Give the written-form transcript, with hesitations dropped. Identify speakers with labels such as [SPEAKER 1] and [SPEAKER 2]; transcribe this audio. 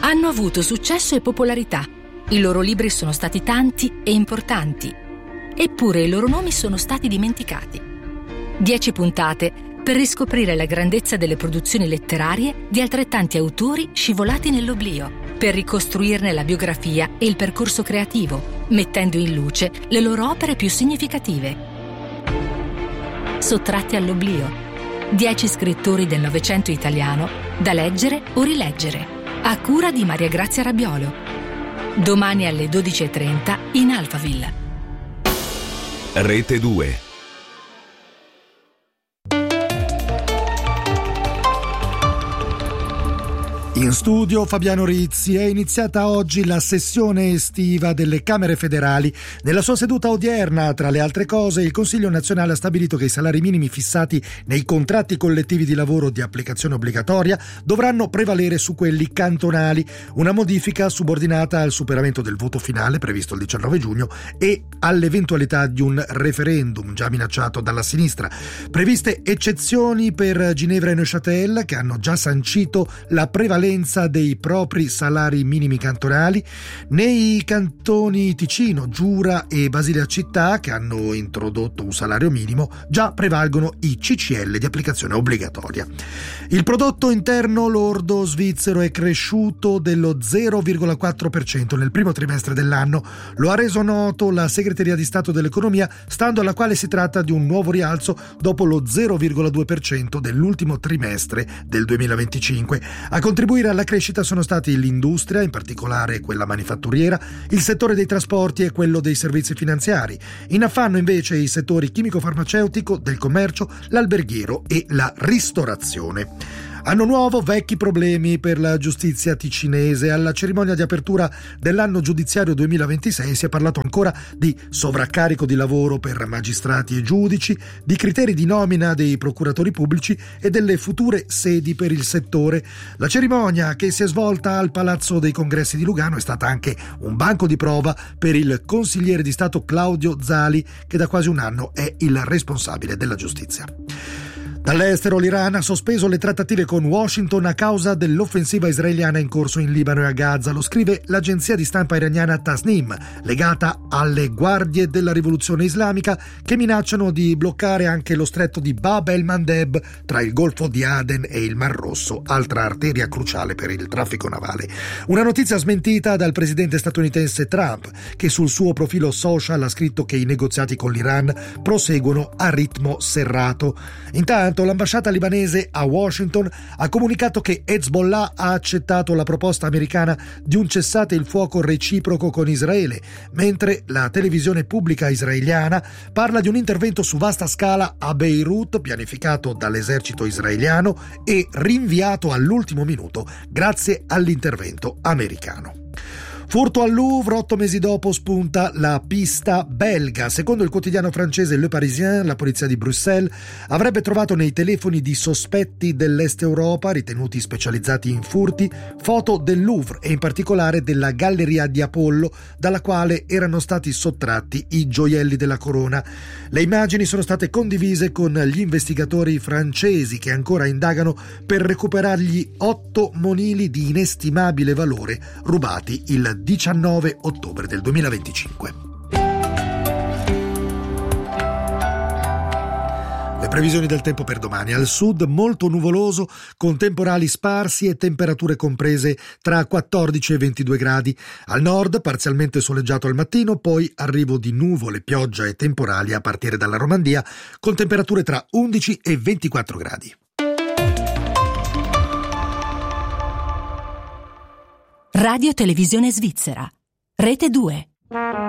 [SPEAKER 1] Hanno avuto successo e popolarità. I loro libri sono stati tanti e importanti. Eppure i loro nomi sono stati dimenticati. 10 puntate per riscoprire la grandezza delle produzioni letterarie di altrettanti autori scivolati nell'oblio, per ricostruirne la biografia e il percorso creativo, mettendo in luce le loro opere più significative. Sottratti all'oblio. 10 scrittori del Novecento italiano da leggere o rileggere, a cura di Maria Grazia Rabiolo. Domani alle 12:30 in Alphaville.
[SPEAKER 2] Rete 2.
[SPEAKER 3] In studio Fabiano Rizzi. È iniziata oggi la sessione estiva delle Camere federali. Nella sua seduta odierna, tra le altre cose, il Consiglio nazionale ha stabilito che i salari minimi fissati nei contratti collettivi di lavoro di applicazione obbligatoria dovranno prevalere su quelli cantonali, una modifica subordinata al superamento del voto finale previsto il 19 giugno e all'eventualità di un referendum già minacciato dalla sinistra. Previste eccezioni per Ginevra e Neuchâtel, che hanno già sancito la prevalenza dei propri salari minimi cantonali. Nei cantoni Ticino, Giura e Basilea Città, che hanno introdotto un salario minimo, già prevalgono i CCL di applicazione obbligatoria. Il prodotto interno lordo svizzero è cresciuto dello 0,4% nel primo trimestre dell'anno. Lo ha reso noto la Segreteria di Stato dell'Economia, stando alla quale si tratta di un nuovo rialzo dopo lo 0,2% dell'ultimo trimestre del 2025. A contribuire alla crescita sono stati l'industria, in particolare quella manifatturiera, il settore dei trasporti e quello dei servizi finanziari. In affanno invece i settori chimico-farmaceutico, del commercio, l'alberghiero e la ristorazione. Anno nuovo, vecchi problemi per la giustizia ticinese. Alla cerimonia di apertura dell'anno giudiziario 2026 si è parlato ancora di sovraccarico di lavoro per magistrati e giudici, di criteri di nomina dei procuratori pubblici e delle future sedi per il settore. La cerimonia, che si è svolta al Palazzo dei Congressi di Lugano, è stata anche un banco di prova per il consigliere di Stato Claudio Zali, che da quasi un anno è il responsabile della giustizia. Dall'estero, l'Iran ha sospeso le trattative con Washington a causa dell'offensiva israeliana in corso in Libano e a Gaza. Lo scrive l'agenzia di stampa iraniana Tasnim, legata alle guardie della rivoluzione islamica che minacciano di bloccare anche lo stretto di Bab el-Mandeb tra il Golfo di Aden e il Mar Rosso, altra arteria cruciale per il traffico navale. Una notizia smentita dal presidente statunitense Trump, che sul suo profilo social ha scritto che i negoziati con l'Iran proseguono a ritmo serrato. Intanto l'ambasciata libanese a Washington ha comunicato che Hezbollah ha accettato la proposta americana di un cessate il fuoco reciproco con Israele, mentre la televisione pubblica israeliana parla di un intervento su vasta scala a Beirut pianificato dall'esercito israeliano e rinviato all'ultimo minuto grazie all'intervento americano. Furto al Louvre, 8 mesi dopo spunta la pista belga. Secondo il quotidiano francese Le Parisien, la polizia di Bruxelles avrebbe trovato nei telefoni di sospetti dell'Est Europa, ritenuti specializzati in furti, foto del Louvre e in particolare della Galleria di Apollo, dalla quale erano stati sottratti i gioielli della corona. Le immagini sono state condivise con gli investigatori francesi, che ancora indagano per recuperargli 8 monili di inestimabile valore rubati il 19 ottobre del 2025. Le previsioni del tempo per domani: al sud molto nuvoloso con temporali sparsi e temperature comprese tra 14 e 22 gradi. Al nord parzialmente soleggiato al mattino, poi arrivo di nuvole, pioggia e temporali a partire dalla Romandia con temperature tra 11 e 24 gradi.
[SPEAKER 1] Radio Televisione Svizzera, Rete 2.